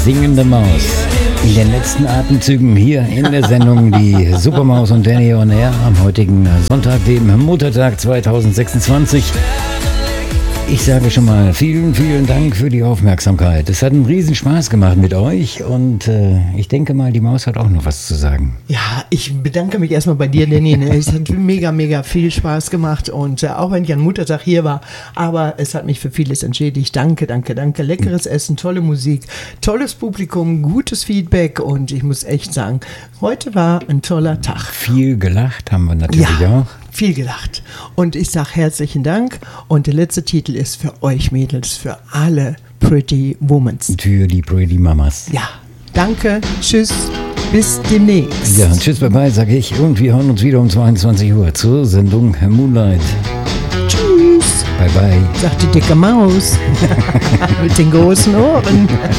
Singende Maus. In den letzten Atemzügen hier in der Sendung die Supermaus und Danny on Air am heutigen Sonntag, dem Muttertag 2026. Ich sage schon mal vielen, vielen Dank für die Aufmerksamkeit. Es hat einen riesen Spaß gemacht mit euch und ich denke mal, die Maus hat auch noch was zu sagen. Ja, ich bedanke mich erstmal bei dir, Danny. Es hat mega, mega viel Spaß gemacht und auch wenn ich an Muttertag hier war, aber es hat mich für vieles entschädigt. Danke, danke, danke. Leckeres Essen, tolle Musik, tolles Publikum, gutes Feedback und ich muss echt sagen, heute war ein toller Tag. Viel gelacht haben wir natürlich auch. Viel gelacht. Und ich sage herzlichen Dank. Und der letzte Titel ist für euch Mädels, für alle Pretty Womans. Für die Pretty Mamas. Ja, danke, tschüss, bis demnächst. Ja, tschüss, bye bye, sage ich. Und wir hören uns wieder um 22 Uhr zur Sendung Moonlight. Tschüss. Bye bye. Sagt die dicke Maus. Mit den großen Ohren.